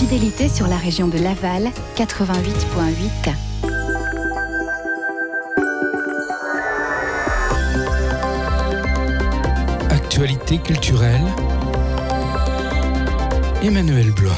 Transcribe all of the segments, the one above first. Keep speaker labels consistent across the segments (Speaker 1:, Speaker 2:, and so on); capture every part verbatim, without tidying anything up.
Speaker 1: fidélité sur la région de Laval, quatre-vingt-huit virgule huit.
Speaker 2: Actualité culturelle, Emmanuel Blois.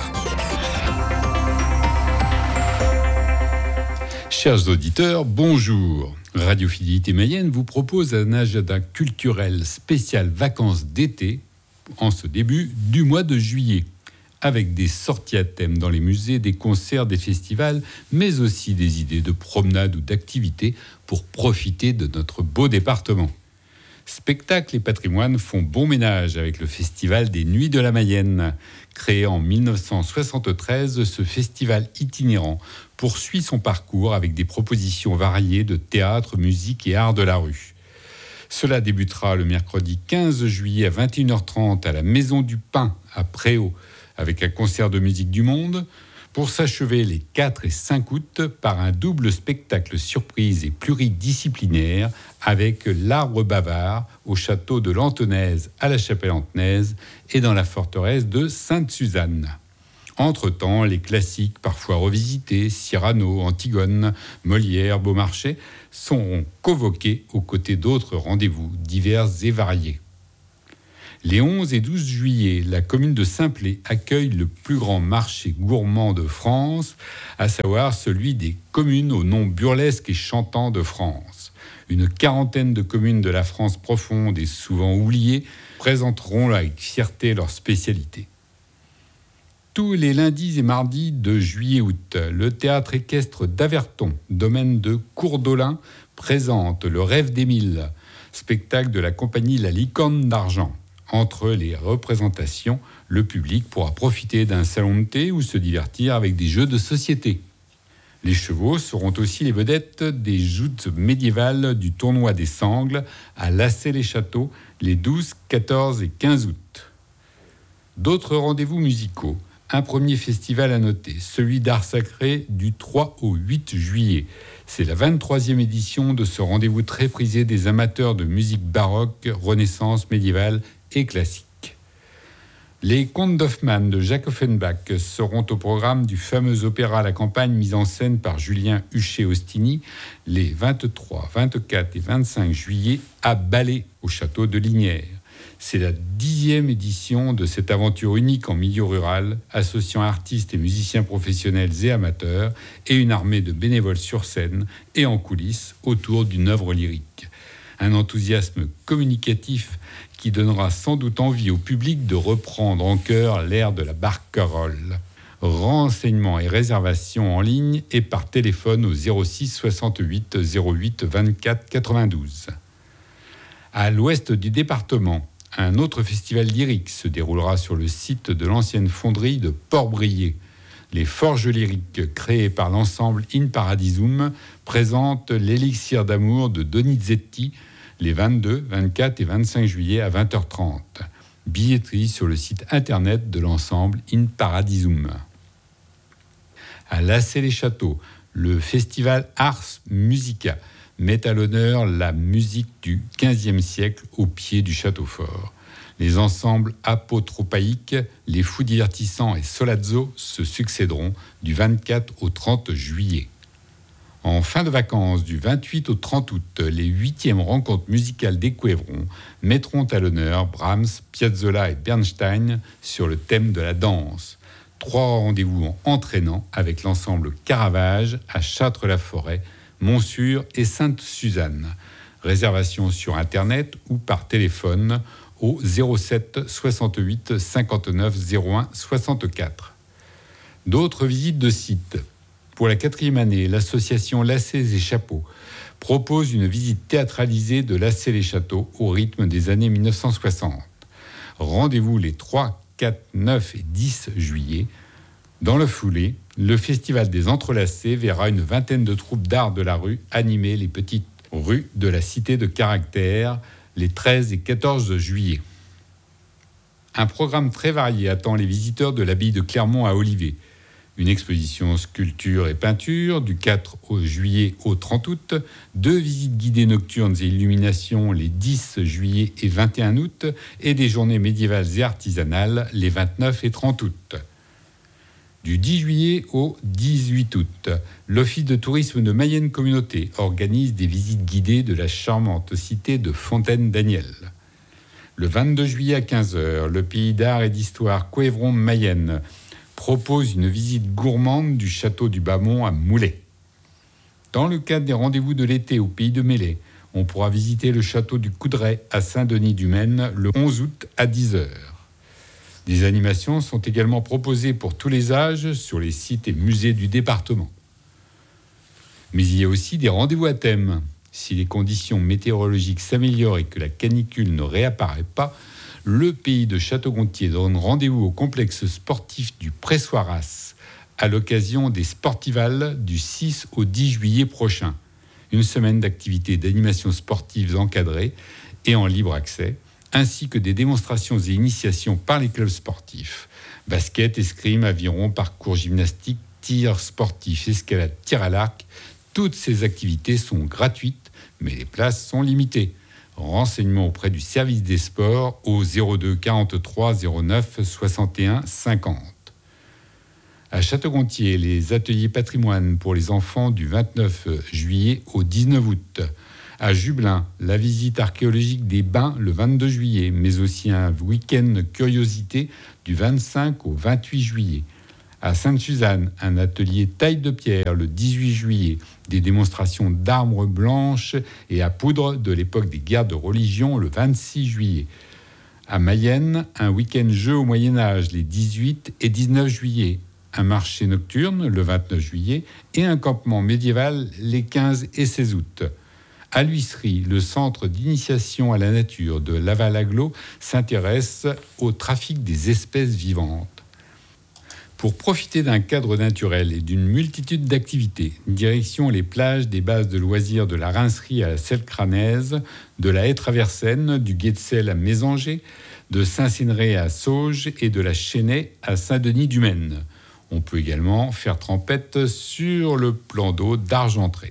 Speaker 3: Chers auditeurs, bonjour. Radio Fidélité Mayenne vous propose un agenda culturel spécial vacances d'été en ce début du mois de juillet, avec des sorties à thème dans les musées, des concerts, des festivals, mais aussi des idées de promenades ou d'activités pour profiter de notre beau département. Spectacle et patrimoine font bon ménage avec le Festival des Nuits de la Mayenne. Créé en dix-neuf cent soixante-treize, ce festival itinérant poursuit son parcours avec des propositions variées de théâtre, musique et art de la rue. Cela débutera le mercredi quinze juillet à vingt et une heures trente à la Maison du Pain à Préau avec un concert de musique du monde, pour s'achever les quatre et cinq août par un double spectacle surprise et pluridisciplinaire avec l'Arbre bavard au château de l'Antonaise à la Chapelle-Antonaise et dans la forteresse de Sainte-Suzanne. Entre-temps, les classiques parfois revisités, Cyrano, Antigone, Molière, Beaumarchais, seront convoqués aux côtés d'autres rendez-vous divers et variés. Les onze et douze juillet, la commune de Saint-Plé accueille le plus grand marché gourmand de France, à savoir celui des communes au nom burlesque et chantant de France. Une quarantaine de communes de la France profonde et souvent oubliées présenteront avec fierté leur spécialité. Tous les lundis et mardis de juillet-août, le théâtre équestre d'Averton, domaine de Courdolin, présente Le Rêve d'Émile, spectacle de la compagnie La Licorne d'Argent. Entre les représentations, le public pourra profiter d'un salon de thé ou se divertir avec des jeux de société. Les chevaux seront aussi les vedettes des joutes médiévales du tournoi des Sangles à Lassay-les-Châteaux les douze, quatorze et quinze août. D'autres rendez-vous musicaux. Un premier festival à noter, celui d'art sacré du trois au huit juillet. C'est la vingt-troisième édition de ce rendez-vous très prisé des amateurs de musique baroque, renaissance, médiévale et classique. Les Contes d'Hoffmann de Jacques Offenbach seront au programme du fameux opéra La Campagne mis en scène par Julien Huchet-Ostini les vingt-trois, vingt-quatre et vingt-cinq juillet à Ballay, au château de Lignières. C'est la dixième édition de cette aventure unique en milieu rural, associant artistes et musiciens professionnels et amateurs et une armée de bénévoles sur scène et en coulisses autour d'une œuvre lyrique. Un enthousiasme communicatif qui donnera sans doute envie au public de reprendre en chœur l'air de la barcarolle. Renseignements et réservations en ligne et par téléphone au zéro six soixante-huit zéro huit vingt-quatre quatre-vingt-douze. À l'ouest du département, un autre festival lyrique se déroulera sur le site de l'ancienne fonderie de Port-Brié. Les forges lyriques créées par l'ensemble In Paradisum présentent l'élixir d'amour de Donizetti les vingt-deux, vingt-quatre et vingt-cinq juillet à vingt heures trente. Billetterie sur le site internet de l'ensemble In Paradisum. À Lassay-les-Châteaux, le festival Ars Musica met à l'honneur la musique du quinzième siècle au pied du château fort. Les ensembles apotropaïques, les Fous divertissants et Solazzo se succéderont du vingt-quatre au trente juillet. En fin de vacances, du vingt-huit au trente août, les huitièmes rencontres musicales des Couévrons mettront à l'honneur Brahms, Piazzolla et Bernstein sur le thème de la danse. Trois rendez-vous entraînants avec l'ensemble Caravage à Châtres-la-Forêt, Montsûrs et Sainte-Suzanne. Réservation sur Internet ou par téléphone au zéro sept soixante-huit cinquante-neuf zéro un soixante-quatre. D'autres visites de sites. Pour la quatrième année, l'association Lacets et Chapeaux propose une visite théâtralisée de Lassay-les-Châteaux au rythme des années mille neuf cent soixante. Rendez-vous les trois, quatre, neuf et dix juillet. Dans le foulée, le Festival des Entrelacés verra une vingtaine de troupes d'art de la rue animer les petites rues de la Cité de Caractère les treize et quatorze juillet. Un programme très varié attend les visiteurs de l'abbaye de Clermont à Olivet. Une exposition sculpture et peinture du quatre juillet au trente août, deux visites guidées nocturnes et illuminations les dix juillet et vingt et un août, et des journées médiévales et artisanales les vingt-neuf et trente août. Du dix juillet au dix-huit août, l'Office de tourisme de Mayenne Communauté organise des visites guidées de la charmante cité de Fontaine-Daniel. Le vingt-deux juillet à quinze heures, le Pays d'art et d'histoire Couévron-Mayenne propose une visite gourmande du château du Bas-Mont à Moulay. Dans le cadre des rendez-vous de l'été au Pays de Mélé, on pourra visiter le château du Coudray à Saint-Denis-du-Maine le onze août à dix heures. Des animations sont également proposées pour tous les âges sur les sites et musées du département. Mais il y a aussi des rendez-vous à thème. Si les conditions météorologiques s'améliorent et que la canicule ne réapparaît pas, le pays de Château-Gontier donne rendez-vous au complexe sportif du Pressoiras à l'occasion des Sportivales du six au dix juillet prochain. Une semaine d'activités et d'animations sportives encadrées et en libre accès, ainsi que des démonstrations et initiations par les clubs sportifs. Basket, escrime, aviron, parcours gymnastique, tir sportif, escalade, tir à l'arc. Toutes ces activités sont gratuites, mais les places sont limitées. Renseignements auprès du service des sports au zéro deux quarante-trois zéro neuf soixante et un cinquante. À Château-Gontier, les ateliers patrimoine pour les enfants du vingt-neuf juillet au dix-neuf août. À Jubelin, la visite archéologique des Bains le vingt-deux juillet, mais aussi un week-end curiosité du vingt-cinq au vingt-huit juillet. À Sainte-Suzanne, un atelier taille de pierre le dix-huit juillet, des démonstrations d'arbres blanches et à poudre de l'époque des guerres de religion le vingt-six juillet. À Mayenne, un week-end jeu au Moyen-Âge les dix-huit et dix-neuf juillet. Un marché nocturne le vingt-neuf juillet et un campement médiéval les quinze et seize août. À l'Huisserie, le centre d'initiation à la nature de Laval-Aglo s'intéresse au trafic des espèces vivantes. Pour profiter d'un cadre naturel et d'une multitude d'activités, direction les plages des bases de loisirs de la Rincerie à la Selle-Cranaise, de la Haie-Traversenne, du Guet-de-Selle à Mésanger, de Saint-Cénéré à Sauges et de la Chênaie à Saint-Denis-du-Maine. On peut également faire trempette sur le plan d'eau d'Argentré.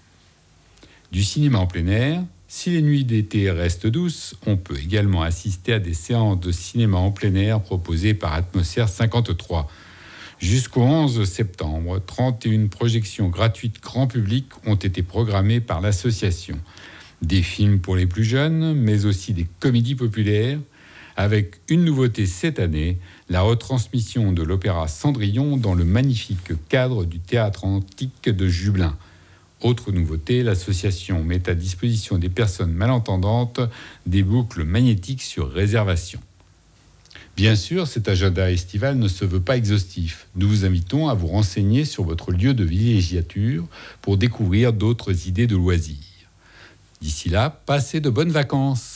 Speaker 3: Du cinéma en plein air, si les nuits d'été restent douces, on peut également assister à des séances de cinéma en plein air proposées par Atmosphère cinquante-trois. Jusqu'au onze septembre, trente et une projections gratuites grand public ont été programmées par l'association. Des films pour les plus jeunes, mais aussi des comédies populaires, avec une nouveauté cette année, la retransmission de l'opéra Cendrillon dans le magnifique cadre du Théâtre Antique de Jubelin. Autre nouveauté, l'association met à disposition des personnes malentendantes des boucles magnétiques sur réservation. Bien sûr, cet agenda estival ne se veut pas exhaustif. Nous vous invitons à vous renseigner sur votre lieu de villégiature pour découvrir d'autres idées de loisirs. D'ici là, passez de bonnes vacances.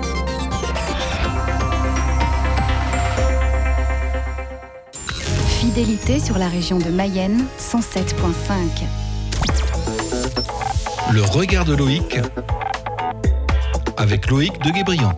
Speaker 1: Fidélité sur la région de Mayenne, cent sept virgule cinq.
Speaker 2: Le regard de Loïc avec Loïc de Guébriand.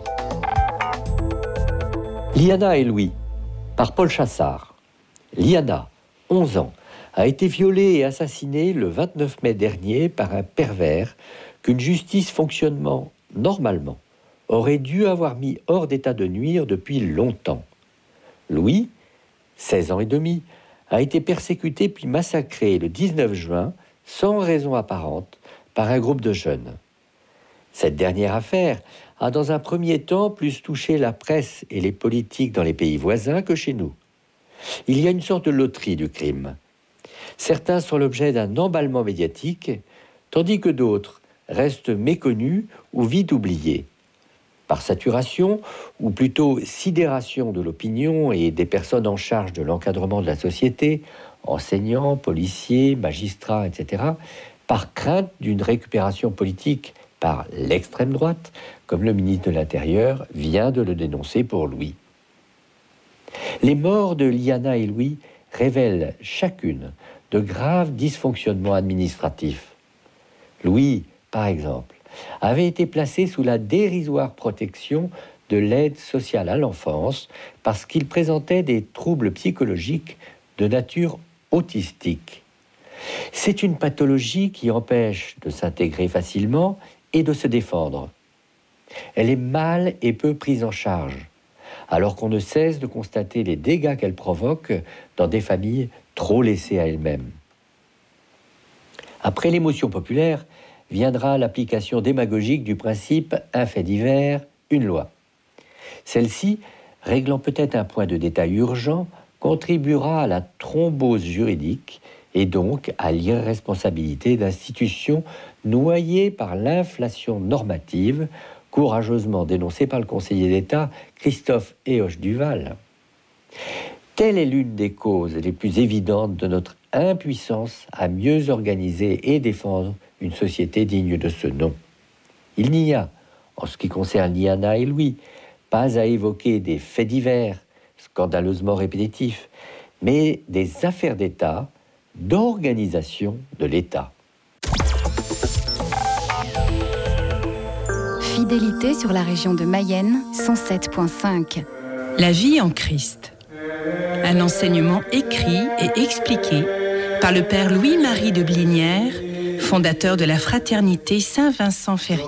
Speaker 4: Liana et Louis, par Paul Chassard. Liana, onze ans, a été violée et assassinée le vingt-neuf mai dernier par un pervers qu'une justice fonctionnant normalement aurait dû avoir mis hors d'état de nuire depuis longtemps. Louis, seize ans et demi, a été persécuté puis massacré le dix-neuf juin, sans raison apparente, par un groupe de jeunes. Cette dernière affaire a dans un premier temps plus touché la presse et les politiques dans les pays voisins que chez nous. Il y a une sorte de loterie du crime. Certains sont l'objet d'un emballement médiatique, tandis que d'autres restent méconnus ou vite oubliés. Par saturation, ou plutôt sidération de l'opinion et des personnes en charge de l'encadrement de la société, enseignants, policiers, magistrats, et cetera, par crainte d'une récupération politique par l'extrême droite, comme le ministre de l'Intérieur vient de le dénoncer pour Louis. Les morts de Liana et Louis révèlent chacune de graves dysfonctionnements administratifs. Louis, par exemple, avait été placé sous la dérisoire protection de l'aide sociale à l'enfance parce qu'il présentait des troubles psychologiques de nature autistique. C'est une pathologie qui empêche de s'intégrer facilement et de se défendre. Elle est mal et peu prise en charge. alors qu'on ne cesse de constater les dégâts qu'elle provoque dans des familles trop laissées à elles-mêmes. Après l'émotion populaire, viendra l'application démagogique du principe « un fait divers, une loi ». Celle-ci, réglant peut-être un point de détail urgent, contribuera à la thrombose juridique et donc à l'irresponsabilité d'institutions noyées par l'inflation normative, courageusement dénoncée par le conseiller d'État Christophe Héauche-Duval. Telle est l'une des causes les plus évidentes de notre impuissance à mieux organiser et défendre une société digne de ce nom. Il n'y a, en ce qui concerne Liana et Louis, pas à évoquer des faits divers, scandaleusement répétitifs, mais des affaires d'État, d'organisation de l'État.
Speaker 1: Fidélité sur la région de Mayenne, cent sept virgule cinq.
Speaker 5: La vie en Christ. Un enseignement écrit et expliqué par le père Louis-Marie de Blinière, fondateur de la fraternité Saint-Vincent-Ferrier.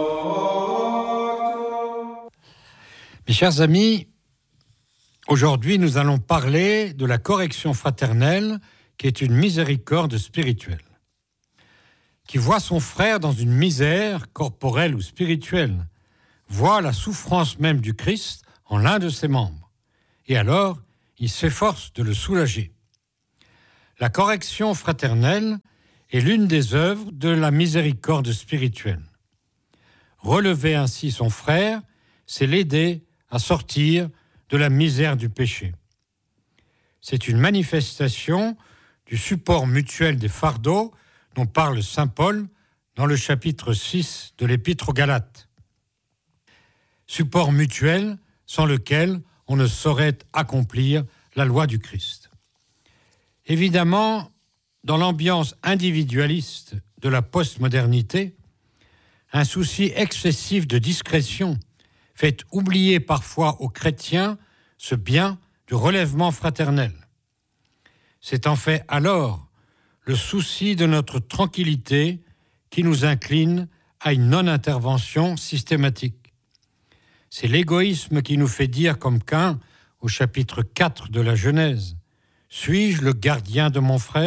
Speaker 6: Mes chers amis, aujourd'hui nous allons parler de la correction fraternelle qui est une miséricorde spirituelle, qui voit son frère dans une misère corporelle ou spirituelle, voit la souffrance même du Christ en l'un de ses membres, et alors il s'efforce de le soulager. La correction fraternelle est l'une des œuvres de la miséricorde spirituelle. Relever ainsi son frère, c'est l'aider à sortir de la misère du péché. C'est une manifestation du support mutuel des fardeaux dont parle saint Paul dans le chapitre six de l'Épître aux Galates. Support mutuel sans lequel on ne saurait accomplir la loi du Christ. Évidemment, dans l'ambiance individualiste de la postmodernité, un souci excessif de discrétion fait oublier parfois aux chrétiens ce bien du relèvement fraternel. C'est en fait alors le souci de notre tranquillité qui nous incline à une non-intervention systématique. C'est l'égoïsme qui nous fait dire comme Caïn au chapitre quatre de la Genèse « Suis-je le gardien de mon frère ?»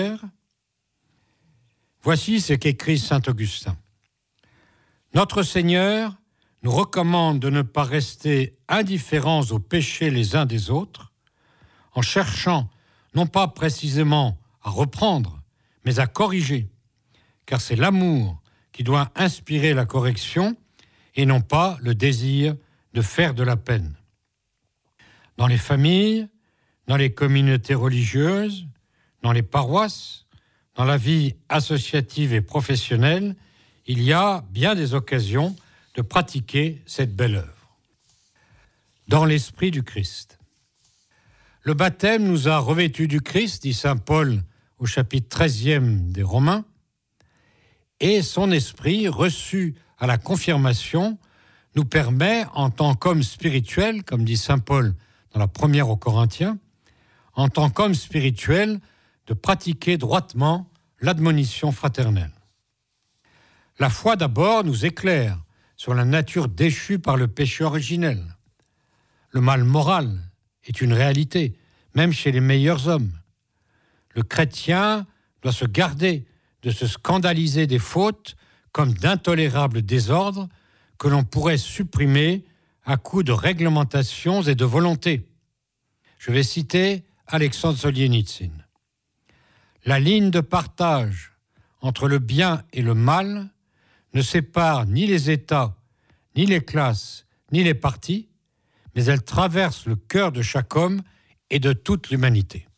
Speaker 6: Voici ce qu'écrit saint Augustin. Notre Seigneur nous recommande de ne pas rester indifférents aux péchés les uns des autres, en cherchant non pas précisément à reprendre, mais à corriger, car c'est l'amour qui doit inspirer la correction et non pas le désir de faire de la peine. Dans les familles, dans les communautés religieuses, dans les paroisses, dans la vie associative et professionnelle, il y a bien des occasions de pratiquer cette belle œuvre. Dans l'esprit du Christ. Le baptême nous a revêtus du Christ, dit saint Paul au chapitre treizième des Romains, et son esprit, reçu à la confirmation, nous permet, en tant qu'homme spirituel, comme dit saint Paul dans la première aux Corinthiens, en tant qu'homme spirituel, de pratiquer droitement l'admonition fraternelle. La foi d'abord nous éclaire sur la nature déchue par le péché originel. Le mal moral est une réalité, même chez les meilleurs hommes. Le chrétien doit se garder de se scandaliser des fautes comme d'intolérables désordres que l'on pourrait supprimer à coup de réglementations et de volonté. Je vais citer Alexandre Solzhenitsyn. La ligne de partage entre le bien et le mal ne sépare ni les États, ni les classes, ni les partis, mais elle traverse le cœur de chaque homme et de toute l'humanité.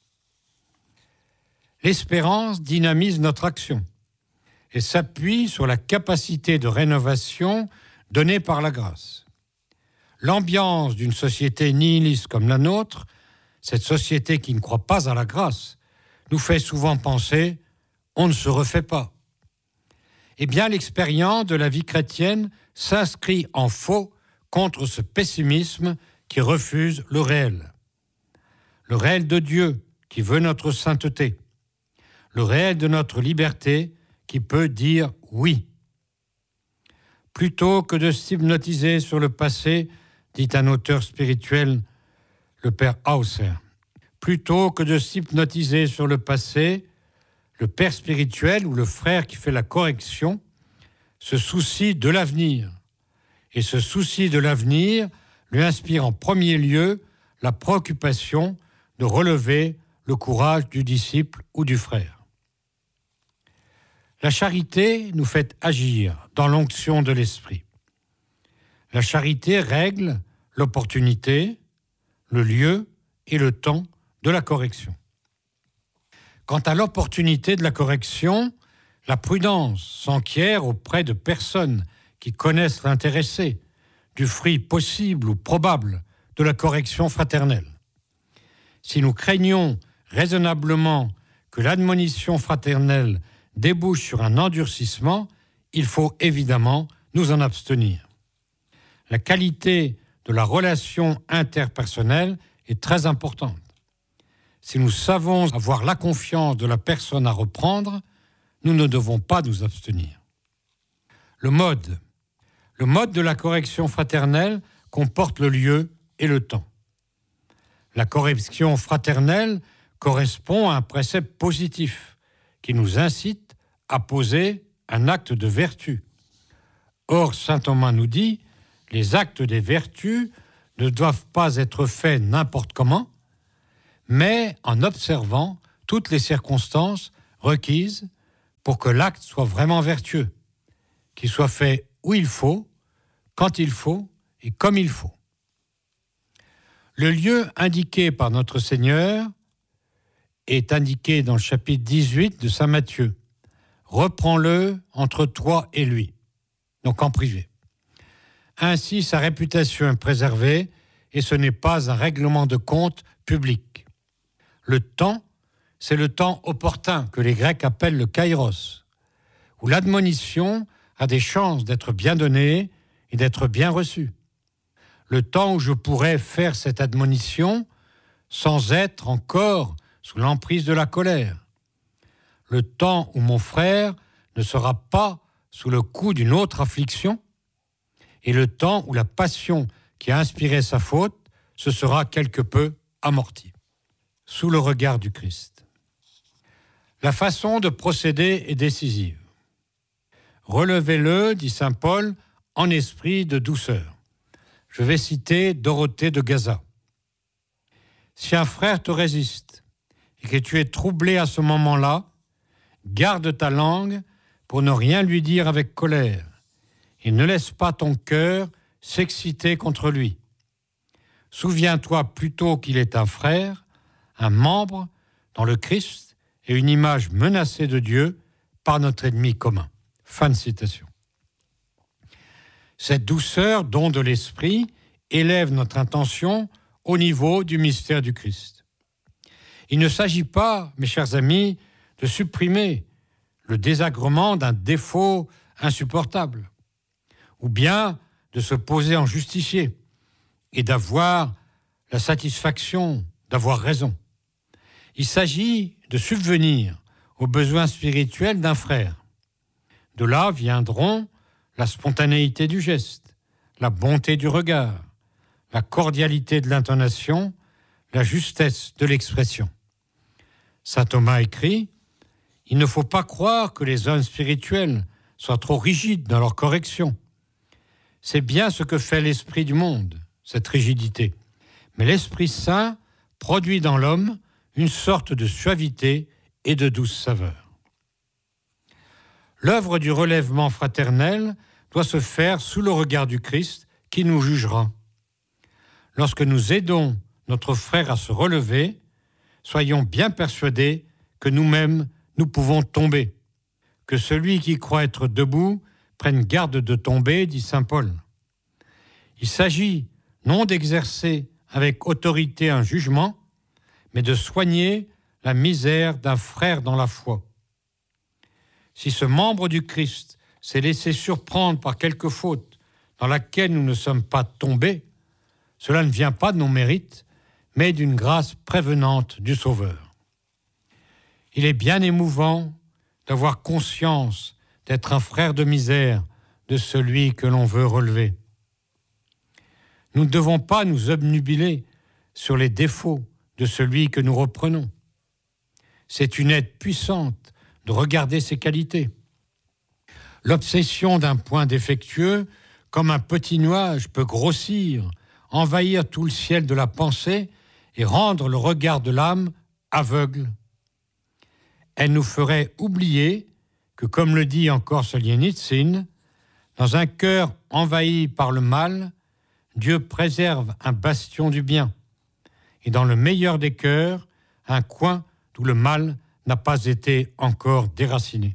Speaker 6: L'espérance dynamise notre action et s'appuie sur la capacité de rénovation donnée par la grâce. L'ambiance d'une société nihiliste comme la nôtre, cette société qui ne croit pas à la grâce, nous fait souvent penser « on ne se refait pas ». Eh bien, l'expérience de la vie chrétienne s'inscrit en faux contre ce pessimisme qui refuse le réel. Le réel de Dieu qui veut notre sainteté. Le réel de notre liberté qui peut dire oui. Plutôt que de s'hypnotiser sur le passé, dit un auteur spirituel, le père Hauser. Plutôt que de s'hypnotiser sur le passé, le père spirituel ou le frère qui fait la correction se soucie de l'avenir. Et ce souci de l'avenir lui inspire en premier lieu la préoccupation de relever le courage du disciple ou du frère. La charité nous fait agir dans l'onction de l'esprit. La charité règle l'opportunité, le lieu et le temps de la correction. Quant à l'opportunité de la correction, la prudence s'enquiert auprès de personnes qui connaissent l'intéressé du fruit possible ou probable de la correction fraternelle. Si nous craignons raisonnablement que l'admonition fraternelle débouche sur un endurcissement, il faut évidemment nous en abstenir. La qualité de la relation interpersonnelle est très importante. Si nous savons avoir la confiance de la personne à reprendre, nous ne devons pas nous abstenir. Le mode. Le mode de la correction fraternelle comporte le lieu et le temps. La correction fraternelle correspond à un précepte positif qui nous incite à poser un acte de vertu. Or, saint Thomas nous dit, les actes des vertus ne doivent pas être faits n'importe comment, mais en observant toutes les circonstances requises pour que l'acte soit vraiment vertueux, qu'il soit fait où il faut, quand il faut et comme il faut. Le lieu indiqué par notre Seigneur est indiqué dans le chapitre dix-huit de saint Matthieu. Reprends-le entre toi et lui, donc en privé. Ainsi, sa réputation est préservée et ce n'est pas un règlement de compte public. Le temps, c'est le temps opportun que les Grecs appellent le kairos, où l'admonition a des chances d'être bien donnée et d'être bien reçue. Le temps où je pourrais faire cette admonition sans être encore sous l'emprise de la colère. Le temps où mon frère ne sera pas sous le coup d'une autre affliction et le temps où la passion qui a inspiré sa faute se sera quelque peu amortie. Sous le regard du Christ. La façon de procéder est décisive. Relevez-le, dit saint Paul, en esprit de douceur. Je vais citer Dorothée de Gaza. Si un frère te résiste et que tu es troublé à ce moment-là, garde ta langue pour ne rien lui dire avec colère et ne laisse pas ton cœur s'exciter contre lui. Souviens-toi plutôt qu'il est un frère, un membre dans le Christ et une image menacée de Dieu par notre ennemi commun. Fin de citation. Cette douceur, don de l'esprit, élève notre intention au niveau du mystère du Christ. Il ne s'agit pas, mes chers amis, de supprimer le désagrément d'un défaut insupportable, ou bien de se poser en justicier et d'avoir la satisfaction d'avoir raison. Il s'agit de subvenir aux besoins spirituels d'un frère. De là viendront la spontanéité du geste, la bonté du regard, la cordialité de l'intonation, la justesse de l'expression. Saint Thomas écrit « Il ne faut pas croire que les hommes spirituels soient trop rigides dans leur correction. C'est bien ce que fait l'esprit du monde, cette rigidité. Mais l'Esprit Saint produit dans l'homme une sorte de suavité et de douce saveur. » L'œuvre du relèvement fraternel doit se faire sous le regard du Christ qui nous jugera. Lorsque nous aidons notre frère à se relever, soyons bien persuadés que nous-mêmes, nous pouvons tomber. Que celui qui croit être debout prenne garde de tomber, dit saint Paul. Il s'agit non d'exercer avec autorité un jugement, mais de soigner la misère d'un frère dans la foi. Si ce membre du Christ s'est laissé surprendre par quelque faute dans laquelle nous ne sommes pas tombés, cela ne vient pas de nos mérites, mais d'une grâce prévenante du Sauveur. Il est bien émouvant d'avoir conscience d'être un frère de misère de celui que l'on veut relever. Nous ne devons pas nous obnubiler sur les défauts de celui que nous reprenons. C'est une aide puissante de regarder ses qualités. L'obsession d'un point défectueux, comme un petit nuage, peut grossir, envahir tout le ciel de la pensée et rendre le regard de l'âme aveugle. Elle nous ferait oublier que, comme le dit encore Solzhenitsyn, dans un cœur envahi par le mal, Dieu préserve un bastion du bien, et dans le meilleur des cœurs, un coin où le mal n'a pas été encore déraciné.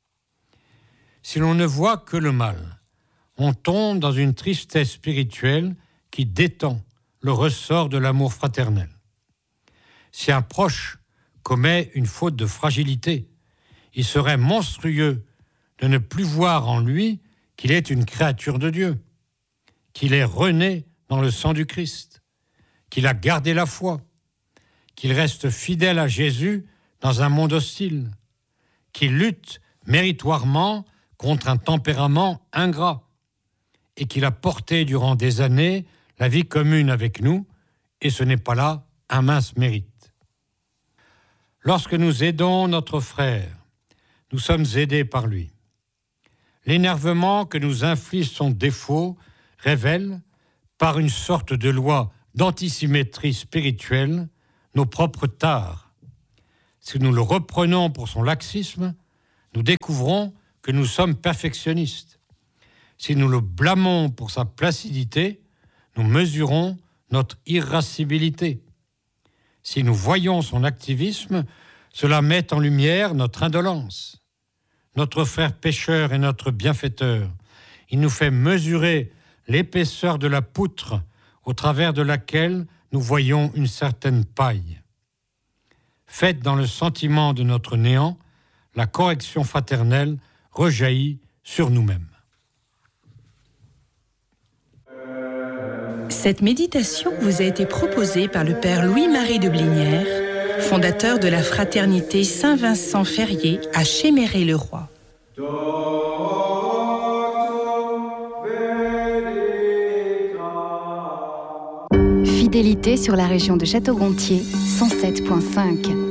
Speaker 6: Si l'on ne voit que le mal, on tombe dans une tristesse spirituelle qui détend le ressort de l'amour fraternel. Si un proche commet une faute de fragilité, il serait monstrueux de ne plus voir en lui qu'il est une créature de Dieu, qu'il est rené dans le sang du Christ, qu'il a gardé la foi, qu'il reste fidèle à Jésus dans un monde hostile, qu'il lutte méritoirement contre un tempérament ingrat et qu'il a porté durant des années la vie commune avec nous, et ce n'est pas là un mince mérite. Lorsque nous aidons notre frère, nous sommes aidés par lui. L'énervement que nous inflige son défaut révèle, par une sorte de loi d'antisymétrie spirituelle, nos propres tares. Si nous le reprenons pour son laxisme, nous découvrons que nous sommes perfectionnistes. Si nous le blâmons pour sa placidité, nous mesurons notre irascibilité. Si nous voyons son activisme, cela met en lumière notre indolence. Notre frère pécheur est notre bienfaiteur. Il nous fait mesurer l'épaisseur de la poutre au travers de laquelle nous voyons une certaine paille. Faite dans le sentiment de notre néant, la correction fraternelle rejaillit sur nous-mêmes.
Speaker 5: Cette méditation vous a été proposée par le Père Louis-Marie de Blinière, fondateur de la fraternité Saint-Vincent-Ferrier à Chéméré-le-Roi.
Speaker 1: Fidélité sur la région de Château-Gontier, cent sept virgule cinq.